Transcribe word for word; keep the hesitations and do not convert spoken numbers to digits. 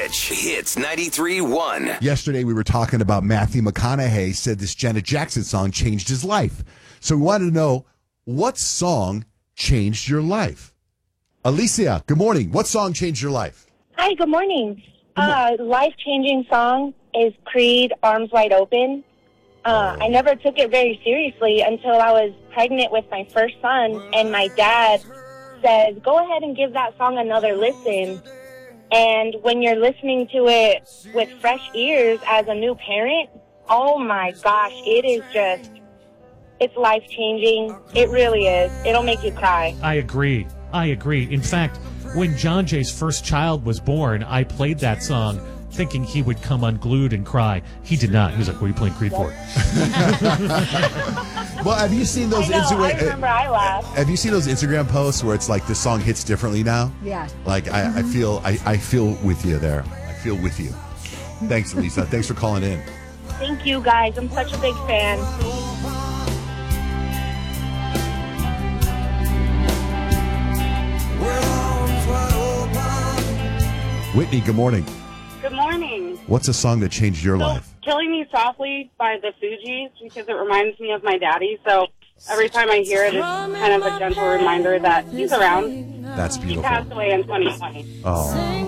Rich, Hits ninety-three point one. Yesterday we were talking about Matthew McConaughey said this Janet Jackson song changed his life. So we wanted to know, what song changed your life? Alicia, good morning. What song changed your life? Hi, good morning. Uh, life-changing song is Creed, Arms Wide Open. Uh, I never took it very seriously until I was pregnant with my first son, and my dad said, go ahead and give that song another listen. And when you're listening to it with fresh ears as a new parent, oh my gosh, it is just, it's life-changing. It really is. It'll make you cry. I agree. I agree. In fact, when John Jay's first child was born, I played that song thinking he would come unglued and cry. He did not. He was like, what are you playing Creed for? Well, have you seen those I know, Instagram? I remember I laughed. Have you seen those Instagram posts where it's like this song hits differently now? Yeah. Like I, I feel, I, I feel with you there. I feel with you. Thanks, Lisa. Thanks for calling in. Thank you, guys. I'm such a big fan. Whitney, good morning. Good morning. What's a song that changed your So, life? Killing Me Softly by the Fugees, because it reminds me of my daddy. So every time I hear it, it's kind of a gentle reminder that he's around. That's He beautiful. passed away in twenty twenty. Oh.